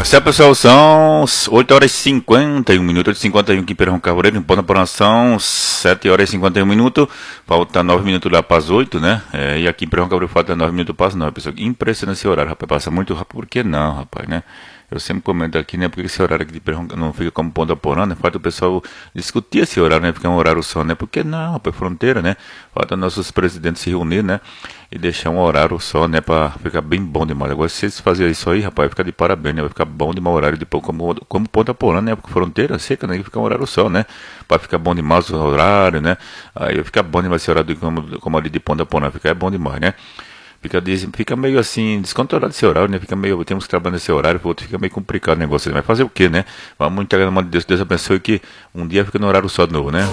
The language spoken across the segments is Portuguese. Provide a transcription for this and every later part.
Certo, pessoal, são 8 horas e 51 minutos, 8 e 51 aqui em Perrão Carvoreiro, em Ponta Porã são 7 horas e 51 minutos, falta 9 minutos lá para as 8, né? E aqui em Perrão Carvoreiro falta 9 minutos para as 9, pessoal. Impressionante esse horário, rapaz, passa muito rápido, por que não, rapaz, né? Eu sempre comento aqui, né, porque esse horário aqui de Perrão não fica como Ponta Porã, né? Falta o pessoal discutir esse horário, né? Ficar um horário só, né? Porque não, rapaz, fronteira, né? Falta nossos presidentes se reunir, né? E deixar um horário só, né? Pra ficar bem bom demais. Agora, se eles fazerem isso aí, rapaz, vai ficar de parabéns, né? Vai ficar bom demais o horário depois, como Ponta Porã, né? Porque fronteira seca, né? Fica um horário só, né? Pra ficar bom demais o horário, né? Aí vai ficar bom demais esse horário como ali de Ponta Porã, fica bom demais, né? Fica meio assim, descontrolado esse horário, né? Fica meio, temos que trabalhar nesse horário, o outro fica meio complicado o negócio. Vai fazer o quê, né? Vamos entregar na mão de Deus. Deus abençoe que um dia fica no horário só de novo, né?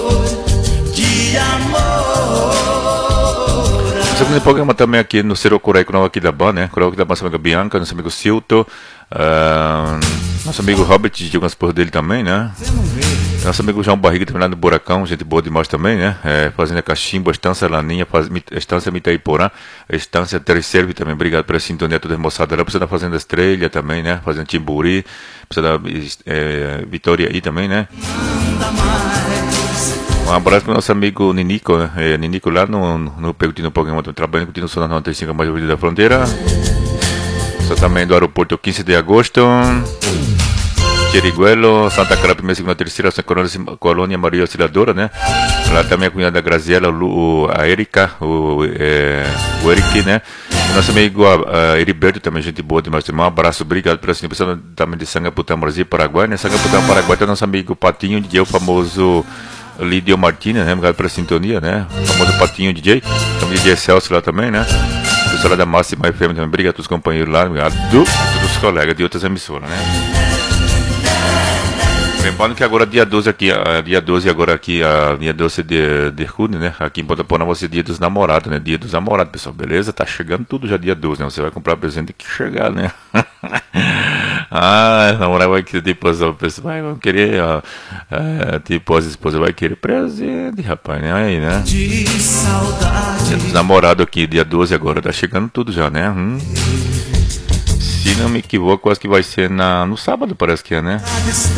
Segundo programa também aqui no Serocurei com aqui da Ban, né? Aqui da Ban, nossa amiga Bianca, nosso amigo Silto, nosso amigo Robert, de algumas por dele também, né? Nosso amigo João Barriga também lá no Buracão, gente boa demais também, né? Fazenda Cachimbo, Estância Laninha, Estância Mitaiporã, Estância Terceiro também. Obrigado pela sintonia toda moçada lá. Precisa da Fazenda Estrela também, né? Fazenda Timburi, precisa da Vitória aí também, né? Um abraço para o nosso amigo Ninico, né? Ninico lá no Percutindo programa, trabalhando com o Sonar 95 mais ouvido da fronteira. Só também do aeroporto 15 de agosto. Cheriguelo, Santa Clara, primeira, segunda, terceira, Colônia Maria Auxiliadora, né? Lá também a cunhada da Graziela, a Erika, o Eric, né? Nosso amigo Heriberto, também gente boa demais. Um abraço, obrigado pela assinatura também de Sangaputã, Brasil, Paraguai, né? Sangaputã, Paraguai, tem nosso amigo Patinho, DJ, o famoso Lídio Martínez, né? Obrigado pela sintonia, né? O famoso Patinho DJ, também DJ Celso lá também, né? O pessoal lá da Máxima FM também, obrigado a todos os companheiros lá, obrigado a todos os colegas de outras emissoras, né? Lembrando que agora dia 12 aqui, dia 12 agora aqui, dia 12 de junho, né? Aqui em Ponta Porã vai ser dia dos namorados, né? Dia dos namorados, pessoal, beleza? Tá chegando tudo já dia 12, né? Você vai comprar presente, tem que chegar, né? Namorar vai querer, tipo, o pessoal vai querer, tipo, as esposas vai querer presente, rapaz, né? Aí, né? Dia dos namorados aqui, dia 12 agora, tá chegando tudo já, né? Se não me equivoco, acho que vai ser no sábado, parece que é, né?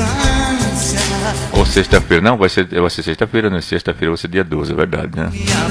Ou sexta-feira, não, vai ser sexta-feira, né? Sexta-feira vai ser dia 12, é verdade, né?